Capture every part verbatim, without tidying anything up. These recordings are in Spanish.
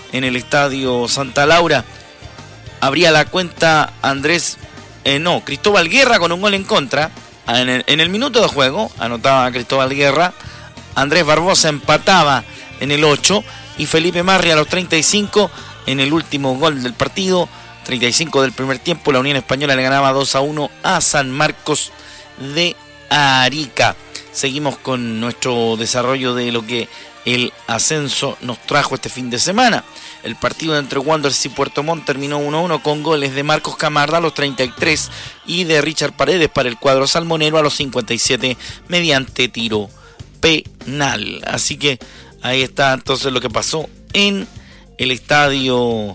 en el Estadio Santa Laura. Abría la cuenta Andrés, eh, no, Cristóbal Guerra con un gol en contra. En el, en el minuto de juego anotaba Cristóbal Guerra. Andrés Barbosa empataba en el ocho. Y Felipe Marri a los treinta y cinco en el último gol del partido. treinta y cinco del primer tiempo. La Unión Española le ganaba dos a uno a San Marcos de Arica. Seguimos con nuestro desarrollo de lo que el ascenso nos trajo este fin de semana. El partido entre Wanderers y Puerto Montt terminó uno a uno con goles de Marcos Camarda a los treinta y tres y de Richard Paredes para el cuadro salmonero a los cincuenta y siete mediante tiro penal. Así que ahí está entonces lo que pasó en el estadio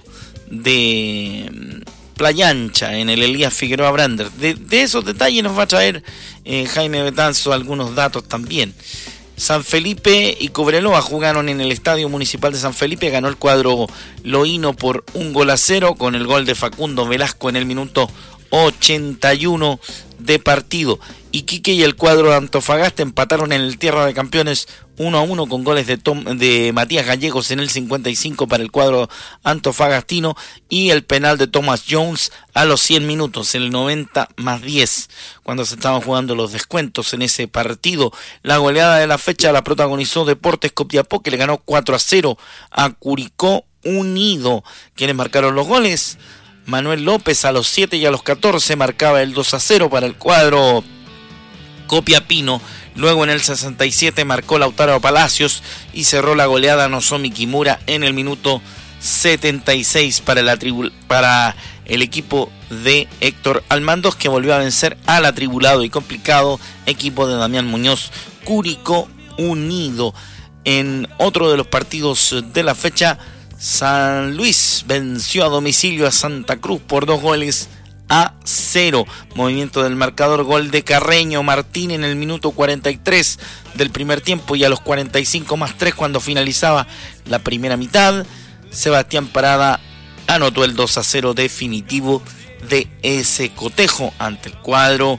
de Playa Ancha, en el Elías Figueroa Brander. De, de esos detalles nos va a traer eh, Jaime Betanzo algunos datos también. San Felipe y Cobreloa jugaron en el Estadio Municipal de San Felipe. Ganó el cuadro loíno por un gol a cero con el gol de Facundo Velasco en el minuto ochenta y uno de partido. Iquique y el cuadro de Antofagasta empataron en el Tierra de Campeones uno a uno con goles de, Tom, de Matías Gallegos en el cincuenta y cinco para el cuadro antofagastino y el penal de Thomas Jones a los cien minutos, en el noventa más diez, cuando se estaban jugando los descuentos en ese partido. La goleada de la fecha la protagonizó Deportes Copiapó, que le ganó cuatro a cero a Curicó Unido. ¿Quiénes marcaron los goles? Manuel López a los siete y a los catorce marcaba el dos a cero para el cuadro copiapino. Luego en el sesenta y siete marcó Lautaro Palacios y cerró la goleada Nozomi Kimura en el minuto setenta y seis para, la tribu- para el equipo de Héctor Almandos, que volvió a vencer al atribulado y complicado equipo de Damián Muñoz, Curicó Unido. En otro de los partidos de la fecha, San Luis venció a domicilio a Santa Cruz por dos goles a cero. Movimiento del marcador, gol de Carreño Martín en el minuto cuarenta y tres del primer tiempo, y a los cuarenta y cinco más tres, cuando finalizaba la primera mitad, Sebastián Parada anotó el dos a cero definitivo de ese cotejo ante el cuadro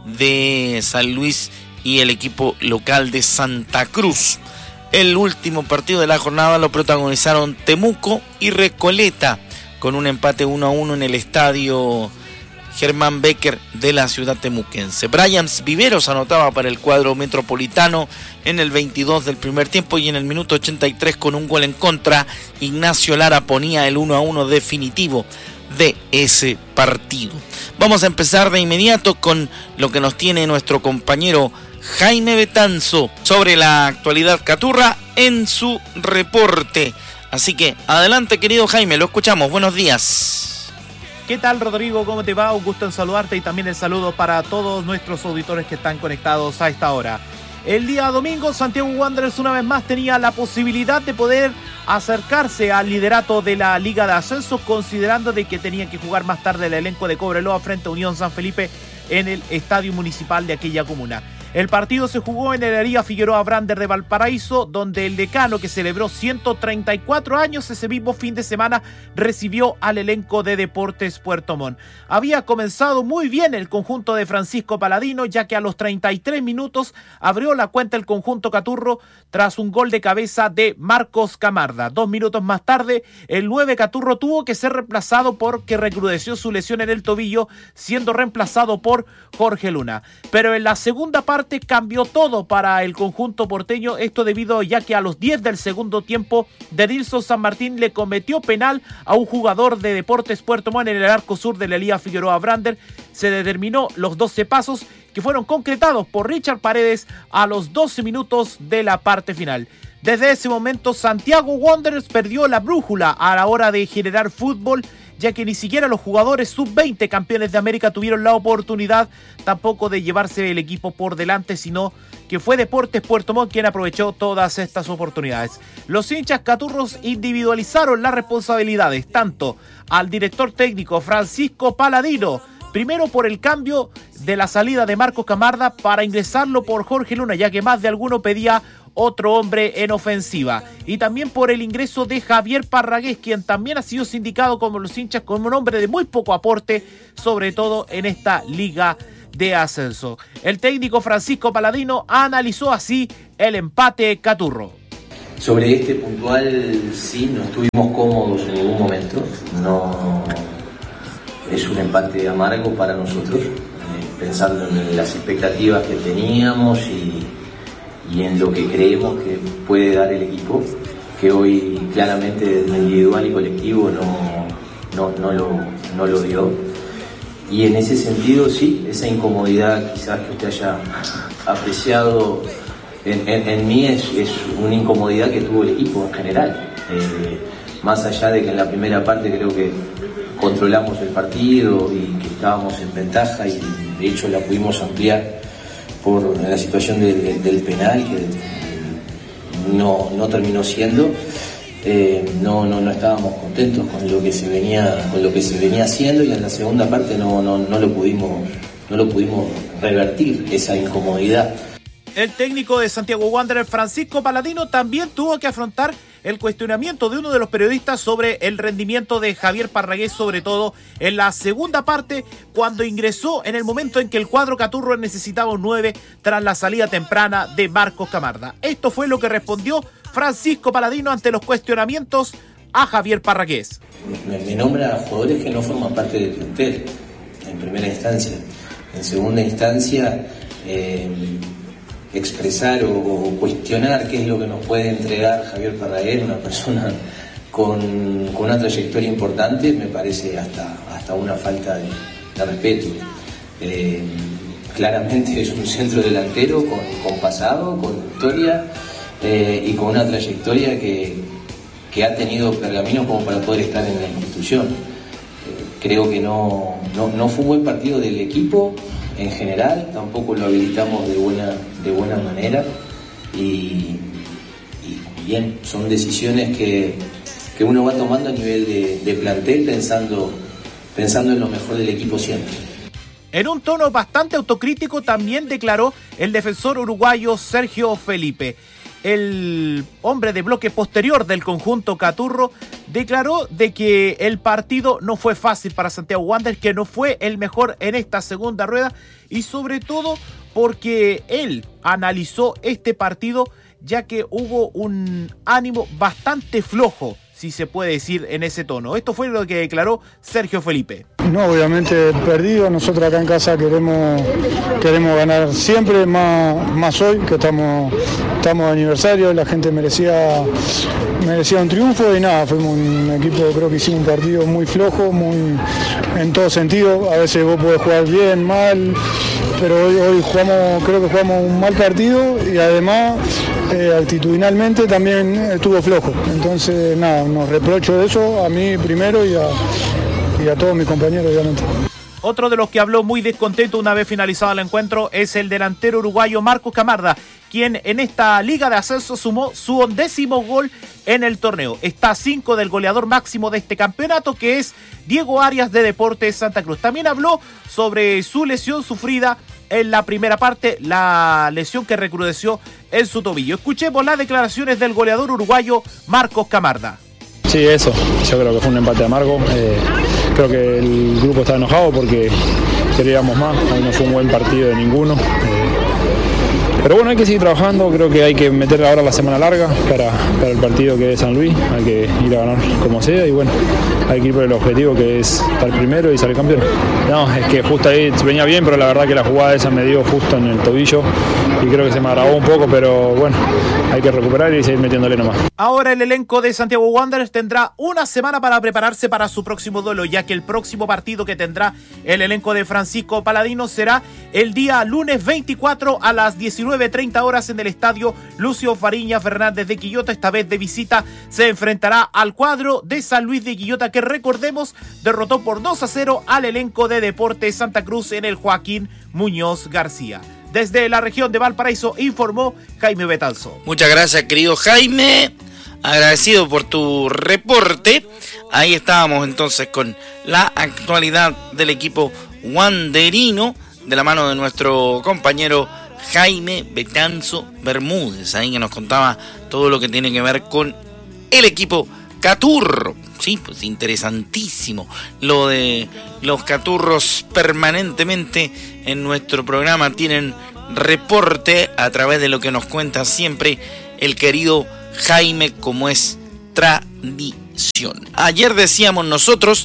de San Luis y el equipo local de Santa Cruz. El último partido de la jornada lo protagonizaron Temuco y Recoleta, con un empate uno a uno en el estadio Germán Becker de la ciudad temuquense. Brian Viveros anotaba para el cuadro metropolitano en el veintidós del primer tiempo, y en el minuto ochenta y tres, con un gol en contra, Ignacio Lara ponía el uno a uno definitivo de ese partido. Vamos a empezar de inmediato con lo que nos tiene nuestro compañero Jaime Betanzo sobre la actualidad caturra en su reporte. Así que adelante, querido Jaime, lo escuchamos. Buenos días. ¿Qué tal, Rodrigo? ¿Cómo te va? Un gusto en saludarte, y también el saludo para todos nuestros auditores que están conectados a esta hora. El día domingo, Santiago Wanderers una vez más tenía la posibilidad de poder acercarse al liderato de la Liga de Ascenso, considerando de que tenían que jugar más tarde el elenco de Cobreloa frente a Unión San Felipe en el estadio municipal de aquella comuna. El partido se jugó en el Elías Figueroa Brander de Valparaíso, donde el decano, que celebró ciento treinta y cuatro años ese mismo fin de semana, recibió al elenco de Deportes Puerto Montt. Había comenzado muy bien el conjunto de Francisco Paladino, ya que a los treinta y tres minutos abrió la cuenta el conjunto caturro tras un gol de cabeza de Marcos Camarda. Dos minutos más tarde, el nueve caturro tuvo que ser reemplazado porque recrudeció su lesión en el tobillo, siendo reemplazado por Jorge Luna. Pero en la segunda parte cambió todo para el conjunto porteño, esto debido ya que a los diez del segundo tiempo, Denilson San Martín le cometió penal a un jugador de Deportes Puerto Montt en el arco sur del Elías Figueroa Brander. Se determinó los doce pasos, que fueron concretados por Richard Paredes a los doce minutos de la parte final. Desde ese momento, Santiago Wanderers perdió la brújula a la hora de generar fútbol, ya que ni siquiera los jugadores sub veinte campeones de América tuvieron la oportunidad tampoco de llevarse el equipo por delante, sino que fue Deportes Puerto Montt quien aprovechó todas estas oportunidades. Los hinchas caturros individualizaron las responsabilidades, tanto al director técnico Francisco Paladino, primero por el cambio de la salida de Marcos Camarda para ingresarlo por Jorge Luna, ya que más de alguno pedía otro hombre en ofensiva, y también por el ingreso de Javier Parragués, quien también ha sido sindicado como los hinchas como un hombre de muy poco aporte, sobre todo en esta liga de ascenso. El técnico Francisco Paladino analizó así el empate caturro. Sobre este puntual, sí, no estuvimos cómodos en ningún momento. No, es un empate amargo para nosotros, eh, pensando en las expectativas que teníamos y, y en lo que creemos que puede dar el equipo, que hoy claramente desde individual y colectivo no, no, no, lo, no lo dio. Y en ese sentido, sí, esa incomodidad quizás que usted haya apreciado En, en, en mí es, es una incomodidad que tuvo el equipo en general, eh, más allá de que en la primera parte creo que controlamos el partido y que estábamos en ventaja y de hecho la pudimos ampliar por la situación del, del penal que no, no terminó siendo, eh, no, no, no estábamos contentos con lo que se venía, con lo que se venía haciendo y en la segunda parte no, no, no lo pudimos, no lo pudimos revertir esa incomodidad. El técnico de Santiago Wanderers, Francisco Paladino, también tuvo que afrontar el cuestionamiento de uno de los periodistas sobre el rendimiento de Javier Parragués, sobre todo en la segunda parte, cuando ingresó en el momento en que el cuadro caturro necesitaba un nueve tras la salida temprana de Marcos Camarda. Esto fue lo que respondió Francisco Paladino ante los cuestionamientos a Javier Parragués. Me, me nombra jugadores que no forman parte del plantel, en primera instancia. En segunda instancia, eh, expresar o, o cuestionar qué es lo que nos puede entregar Javier Parragués, una persona con, con una trayectoria importante, me parece hasta, hasta una falta de, de respeto. Eh, claramente es un centro delantero con, con pasado, con historia eh, y con una trayectoria que, que ha tenido pergaminos como para poder estar en la institución. Eh, creo que no, no, no fue un buen partido del equipo en general, tampoco lo habilitamos de buena, de buena manera y, y bien, son decisiones que, que uno va tomando a nivel de, de plantel pensando, pensando en lo mejor del equipo siempre. En un tono bastante autocrítico también declaró el defensor uruguayo Sergio Felipe. El hombre de bloque posterior del conjunto caturro declaró de que el partido no fue fácil para Santiago Wanderers, que no fue el mejor en esta segunda rueda y sobre todo porque él analizó este partido ya que hubo un ánimo bastante flojo, si se puede decir en ese tono. Esto fue lo que declaró Sergio Felipe. No, obviamente perdido, nosotros acá en casa queremos, queremos ganar siempre, más, más hoy que estamos, estamos de aniversario, la gente merecía, merecía un triunfo y nada, fuimos un equipo, creo que hicimos un partido muy flojo, muy en todo sentido, a veces vos podés jugar bien, mal, pero hoy, hoy jugamos, creo que jugamos un mal partido y además eh, actitudinalmente también estuvo flojo, entonces nada, nos reprocho de eso a mí primero y a y a todos mis compañeros, obviamente. Otro de los que habló muy descontento una vez finalizado el encuentro es el delantero uruguayo Marcos Camarda, quien en esta liga de ascenso sumó su undécimo gol en el torneo. Está a cinco del goleador máximo de este campeonato, que es Diego Arias de Deportes Santa Cruz. También habló sobre su lesión sufrida en la primera parte, la lesión que recrudeció en su tobillo. Escuchemos las declaraciones del goleador uruguayo Marcos Camarda. Sí, eso, yo creo que fue un empate amargo. Eh, creo que el grupo está enojado porque queríamos más, hoy no fue un buen partido de ninguno. Eh, pero bueno, hay que seguir trabajando, creo que hay que meter ahora la semana larga para, para el partido que es San Luis, hay que ir a ganar como sea y bueno, hay que ir por el objetivo que es estar primero y salir campeón. No, es que justo ahí venía bien, pero la verdad que la jugada esa me dio justo en el tobillo y creo que se me agravó un poco, pero bueno, hay que recuperar y seguir metiéndole nomás. Ahora el elenco de Santiago Wanderers tendrá una semana para prepararse para su próximo duelo, ya que el próximo partido que tendrá el elenco de Francisco Paladino será el día lunes veinticuatro a las diecinueve treinta horas en el estadio Lucio Fariña Fernández de Quillota. Esta vez de visita se enfrentará al cuadro de San Luis de Quillota, que recordemos derrotó por dos a cero al elenco de Deportes Santa Cruz en el Joaquín Muñoz García. Desde la región de Valparaíso informó Jaime Betanzo. Muchas gracias, querido Jaime. Agradecido por tu reporte. Ahí estábamos entonces con la actualidad del equipo wanderino de la mano de nuestro compañero Jaime Betanzo Bermúdez, ahí que nos contaba todo lo que tiene que ver con el equipo caturro. Sí, pues interesantísimo lo de los caturros. Permanentemente en nuestro programa tienen reporte a través de lo que nos cuenta siempre el querido Jaime, como es tradición. Ayer decíamos nosotros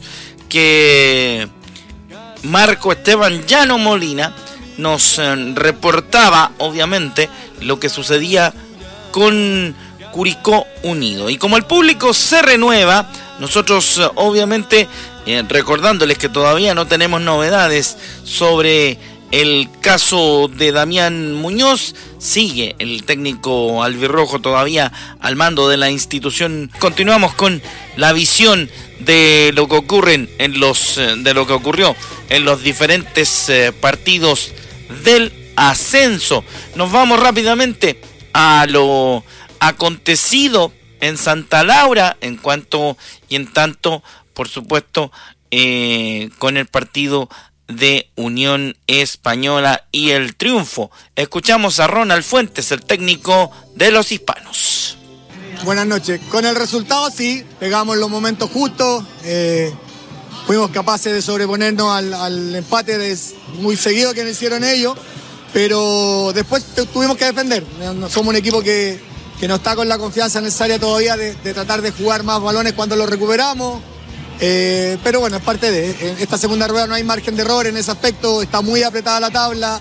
que Marco Esteban Llano Molina nos eh, reportaba obviamente lo que sucedía con Curicó Unido, y como el público se renueva, nosotros eh, obviamente eh, recordándoles que todavía no tenemos novedades sobre el caso de Damián Muñoz. Sigue el técnico albirrojo todavía al mando de la institución. Continuamos con la visión de lo que ocurren en los de lo que ocurrió en los diferentes eh, partidos del ascenso. Nos vamos rápidamente a lo acontecido en Santa Laura en cuanto y en tanto, por supuesto, eh, con el partido de Unión Española y el triunfo. Escuchamos a Ronald Fuentes, el técnico de los hispanos. Buenas noches. Con el resultado sí, pegamos los momentos justos, eh, fuimos capaces de sobreponernos al, al empate de, muy seguido que nos hicieron ellos, pero después tuvimos que defender. Somos un equipo que, que no está con la confianza necesaria todavía de, de tratar de jugar más balones cuando los recuperamos. Eh, pero bueno, es parte de en esta segunda rueda, no hay margen de error en ese aspecto, está muy apretada la tabla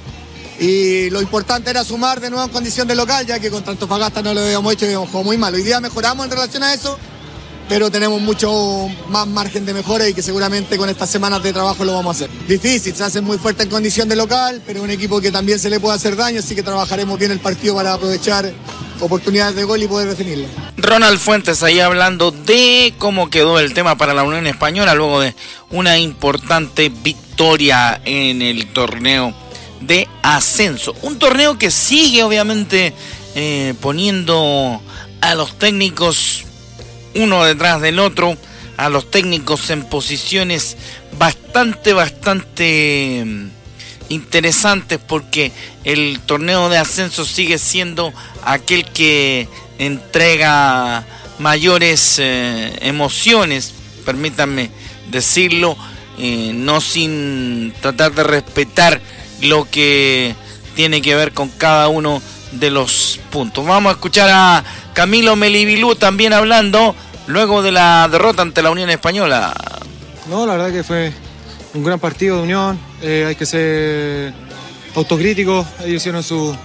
y lo importante era sumar de nuevo en condición de local, ya que contra Antofagasta no lo habíamos hecho y habíamos jugado muy mal. Hoy día mejoramos en relación a eso, pero tenemos mucho más margen de mejora y que seguramente con estas semanas de trabajo lo vamos a hacer. Difícil, se hace muy fuerte en condición de local, pero un equipo que también se le puede hacer daño, así que trabajaremos bien el partido para aprovechar oportunidades de gol y poder definirlo. Ronald Fuentes ahí hablando de cómo quedó el tema para la Unión Española luego de una importante victoria en el torneo de ascenso. Un torneo que sigue obviamente eh, poniendo a los técnicos uno detrás del otro, a los técnicos en posiciones bastante, bastante interesantes, porque el torneo de ascenso sigue siendo aquel que entrega mayores eh, emociones, permítanme decirlo, eh, no sin tratar de respetar lo que tiene que ver con cada uno de los puntos. Vamos a escuchar a Camilo Melibilú también hablando luego de la derrota ante la Unión Española. No, la verdad que fue un gran partido de Unión, eh, hay que ser autocríticos, ellos hicieron su,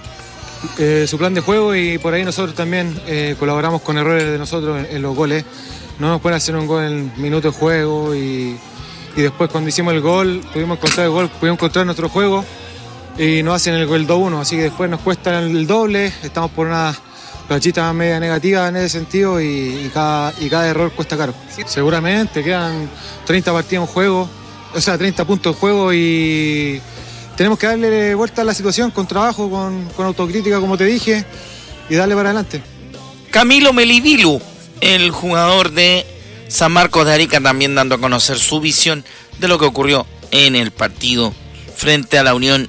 eh, su plan de juego y por ahí nosotros también eh, colaboramos con errores de nosotros en, en los goles. No nos pueden hacer un gol en minuto de juego y, y después cuando hicimos el gol, pudimos encontrar el gol, pudimos encontrar nuestro juego y nos hacen el gol dos uno, así que después nos cuesta el doble, estamos por una rachita media negativa en ese sentido y, y, cada, y cada error cuesta caro. Sí. Seguramente quedan treinta partidos en juego, o sea, treinta puntos en juego y tenemos que darle vuelta a la situación con trabajo, con, con autocrítica, como te dije, y darle para adelante. Camilo Melibilú, el jugador de San Marcos de Arica, también dando a conocer su visión de lo que ocurrió en el partido frente a la Unión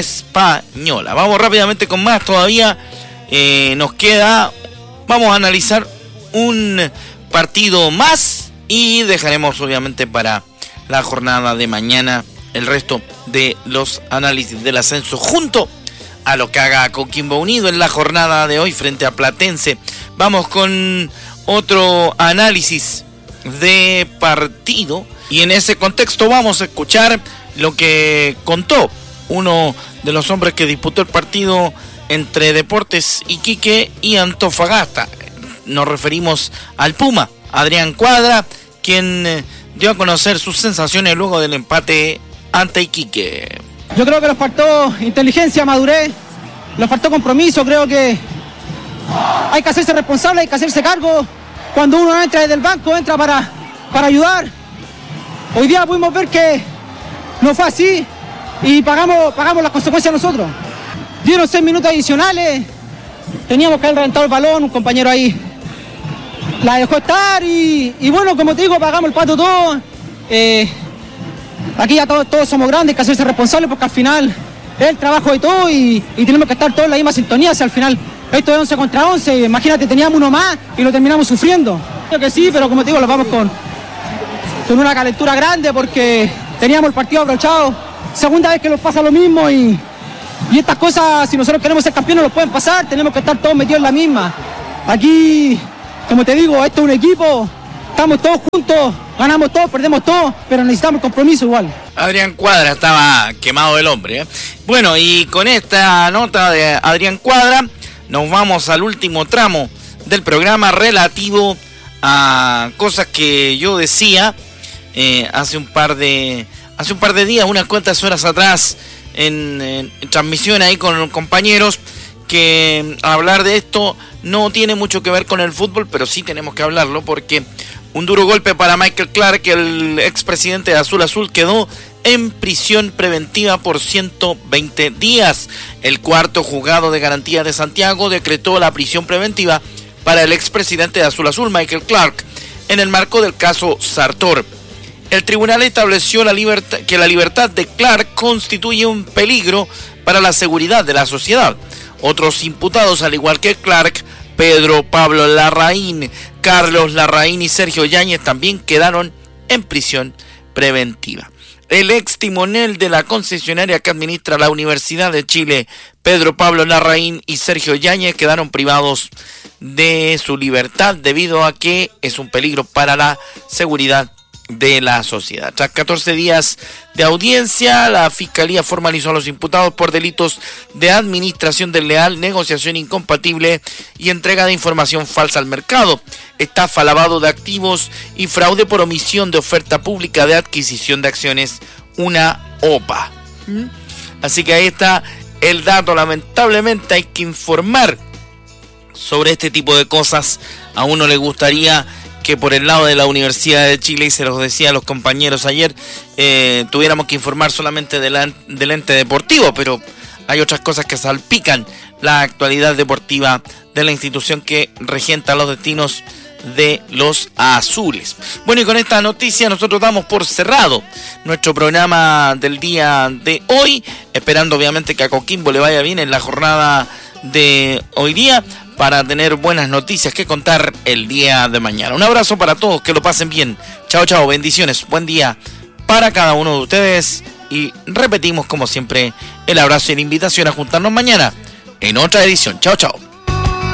Española. Vamos rápidamente con más todavía. Eh, nos queda, vamos a analizar un partido más y dejaremos obviamente para la jornada de mañana el resto de los análisis del ascenso junto a lo que haga Coquimbo Unido en la jornada de hoy frente a Platense. Vamos con otro análisis de partido y en ese contexto vamos a escuchar lo que contó uno de los hombres que disputó el partido entre Deportes Iquique y Antofagasta. Nos referimos al Puma, Adrián Cuadra, quien eh, dio a conocer sus sensaciones luego del empate ante Iquique. Yo creo que nos faltó inteligencia, madurez, nos faltó compromiso. Creo que hay que hacerse responsable, hay que hacerse cargo. Cuando uno entra desde el banco, entra para, para ayudar. Hoy día pudimos ver que no fue así y pagamos, pagamos las consecuencias nosotros. Dieron seis minutos adicionales, teníamos que haber reventado el balón, un compañero ahí la dejó estar y, y bueno, como te digo, pagamos el pato todo. Eh, aquí ya todos, todos somos grandes, hay que hacerse responsables porque al final es el trabajo de todos y, y tenemos que estar todos en la misma sintonía. Si al final esto es once contra once, imagínate, teníamos uno más y lo terminamos sufriendo. Creo que sí, pero como te digo, lo vamos con, con una calentura grande porque teníamos el partido abrochado. Segunda vez que nos pasa lo mismo y... Y estas cosas, si nosotros queremos ser campeones, nos pueden pasar, tenemos que estar todos metidos en la misma. Aquí, como te digo, esto es un equipo, estamos todos juntos, ganamos todos, perdemos todos, pero necesitamos compromiso igual. Adrián Cuadra, estaba quemado el hombre, ¿eh? Bueno, y con esta nota de Adrián Cuadra, nos vamos al último tramo del programa relativo a cosas que yo decía eh, hace un par de hace un par de días, unas cuantas horas atrás, en, en, en transmisión ahí con los compañeros, que hablar de esto no tiene mucho que ver con el fútbol, pero sí tenemos que hablarlo porque un duro golpe para Michael Clark, el expresidente de Azul Azul, quedó en prisión preventiva por ciento veinte días. El cuarto juzgado de garantía de Santiago decretó la prisión preventiva para el expresidente de Azul Azul, Michael Clark, en el marco del caso Sartor. El tribunal estableció la libertad, que la libertad de Clark constituye un peligro para la seguridad de la sociedad. Otros imputados, al igual que Clark, Pedro Pablo Larraín, Carlos Larraín y Sergio Yáñez, también quedaron en prisión preventiva. El ex timonel de la concesionaria que administra la Universidad de Chile, Pedro Pablo Larraín y Sergio Yáñez, quedaron privados de su libertad debido a que es un peligro para la seguridad de la sociedad. Tras catorce días de audiencia, la Fiscalía formalizó a los imputados por delitos de administración desleal, negociación incompatible y entrega de información falsa al mercado, estafa, lavado de activos y fraude por omisión de oferta pública de adquisición de acciones, una O P A. ¿Mm? Así que ahí está el dato. Lamentablemente hay que informar sobre este tipo de cosas. A uno le gustaría que por el lado de la Universidad de Chile, y se los decía a los compañeros ayer, eh, tuviéramos que informar solamente de la, del ente deportivo, pero hay otras cosas que salpican la actualidad deportiva de la institución que regenta los destinos de los azules. Bueno, y con esta noticia nosotros damos por cerrado nuestro programa del día de hoy, esperando obviamente que a Coquimbo le vaya bien en la jornada de hoy día, para tener buenas noticias que contar el día de mañana. Un abrazo para todos, que lo pasen bien. Chao, chao, bendiciones, buen día para cada uno de ustedes. Y repetimos como siempre el abrazo y la invitación a juntarnos mañana en otra edición. Chao, chao.